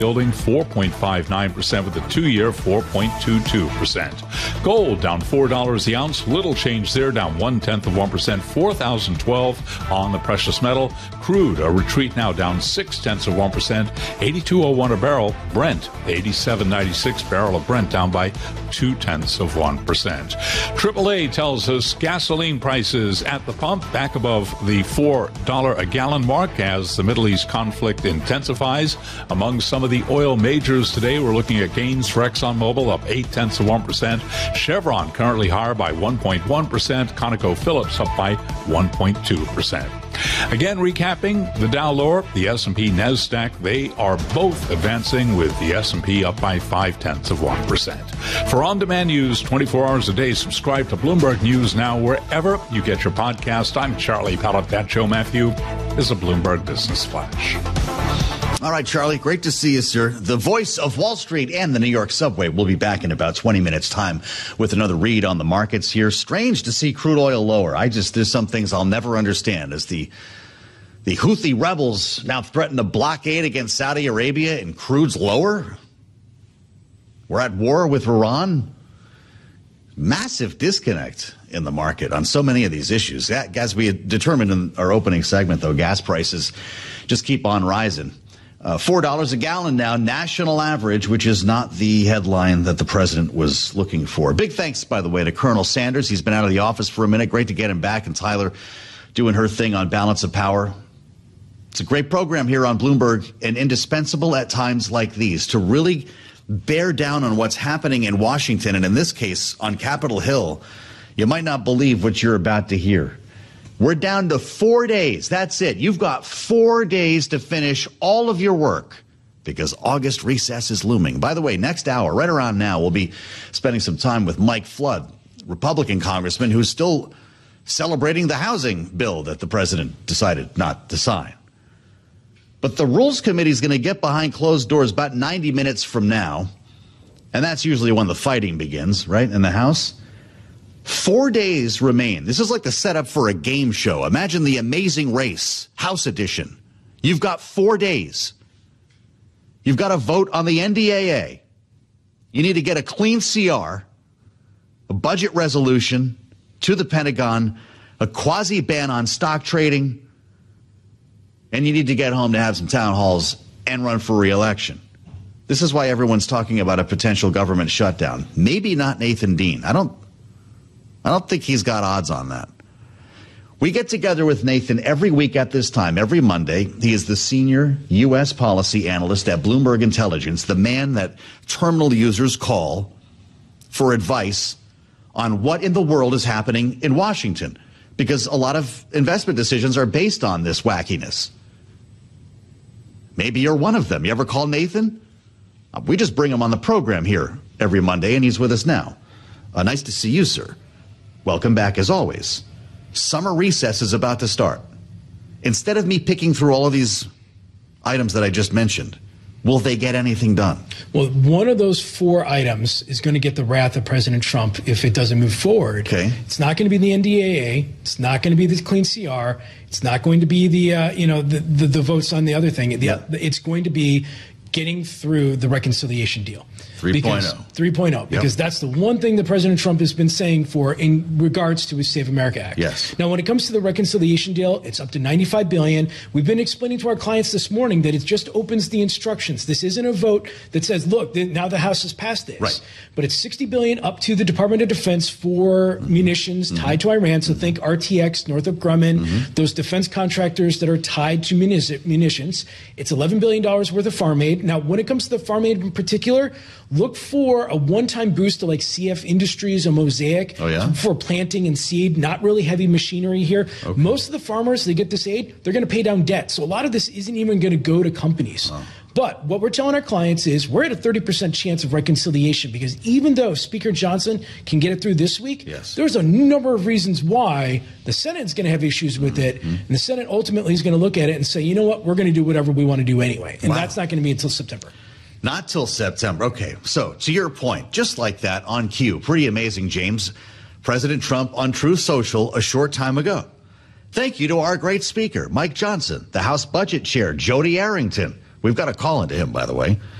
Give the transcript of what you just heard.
yielding 4.59% with a 2-year 4.22%. Gold down $4 the ounce, little change there, down 0.1%, 4,012 on the precious metal. Crude a retreat now, down 0.6%, 82.01 a barrel. Brent 87.96 barrel of Brent, down by 0.2%. AAA tells us gasoline prices at the pump back above the $4 a gallon mark as the Middle East conflict intensifies. Among some of the oil majors today, we're looking at gains for ExxonMobil up 0.8%. Chevron currently higher by 1.1%. ConocoPhillips up by 1.2%. Again, recapping, the Dow lower, the S&P, NASDAQ, they are both advancing with the S&P up by 0.5%. For on-demand news 24 hours a day, subscribe to Bloomberg News Now wherever you get your podcast. I'm Charlie Pellet. That Joe Matthew is a Bloomberg Business Flash. All right, Charlie, great to see you, sir. The voice of Wall Street and the New York subway will be back in about 20 minutes' time with another read on the markets here. Strange to see crude oil lower. There's some things I'll never understand as the Houthi rebels now threaten a blockade against Saudi Arabia and crude's lower. We're at war with Iran. Massive disconnect in the market on so many of these issues. As we had determined in our opening segment, though, gas prices just keep on rising. $4 a gallon now, national average, which is not the headline that the president was looking for. Big thanks, by the way, to Colonel Sanders. He's been out of the office for a minute. Great to get him back. And Tyler doing her thing on balance of power. It's a great program here on Bloomberg and indispensable at times like these to really bear down on what's happening in Washington. And in this case, on Capitol Hill, you might not believe what you're about to hear. We're down to 4 days. That's it. You've got 4 days to finish all of your work because August recess is looming. By the way, next hour, right around now, we'll be spending some time with Mike Flood, Republican congressman who's still celebrating the housing bill that the president decided not to sign. But the Rules Committee is going to get behind closed doors about 90 minutes from now. And that's usually when the fighting begins, right, in the House. 4 days remain. This is like the setup for a game show. Imagine The Amazing Race, House Edition. You've got 4 days. You've got to vote on the NDAA. You need to get a clean CR, a budget resolution to the Pentagon, a quasi-ban on stock trading, and you need to get home to have some town halls and run for re-election. This is why everyone's talking about a potential government shutdown. Maybe not Nathan Dean. I don't think he's got odds on that. We get together with Nathan every week at this time, every Monday. He is the senior U.S. policy analyst at Bloomberg Intelligence, the man that terminal users call for advice on what in the world is happening in Washington, because a lot of investment decisions are based on this wackiness. Maybe you're one of them. You ever call Nathan? We just bring him on the program here every Monday, and he's with us now. Nice to see you, sir. Welcome back, as always. Summer recess is about to start. Instead of me picking through all of these items that I just mentioned, will they get anything done? Well, one of those 4 items is going to get the wrath of President Trump if it doesn't move forward. Okay. It's not going to be the NDAA. It's not going to be the clean CR. It's not going to be the votes on the other thing. It's going to be getting through the reconciliation deal. 3.0. Because that's the one thing that President Trump has been saying for in regards to his Save America Act. Yes. Now, when it comes to the reconciliation deal, it's up to $95 billion. We've been explaining to our clients this morning that it just opens the instructions. This isn't a vote that says, look, now the House has passed this. Right. But it's $60 billion up to the Department of Defense for munitions tied to Iran. So think RTX, Northrop Grumman, those defense contractors that are tied to munitions. It's $11 billion worth of farm aid. Now, when it comes to the farm aid in particular, look for a one-time boost to like CF Industries or Mosaic for planting and seed, not really heavy machinery here. Okay. Most of the farmers, they get this aid, they're going to pay down debt. So a lot of this isn't even going to go to companies. Oh. But what we're telling our clients is we're at a 30% chance of reconciliation because even though Speaker Johnson can get it through this week, there's a number of reasons why the Senate is going to have issues with it. And the Senate ultimately is going to look at it and say, you know what, we're going to do whatever we want to do anyway. And that's not going to be until September. Not till September. Okay, so to your point, just like that on cue, pretty amazing, James. President Trump on Truth Social a short time ago. Thank you to our great speaker, Mike Johnson, the House Budget Chair, Jody Arrington, We've got a call into him, by the way.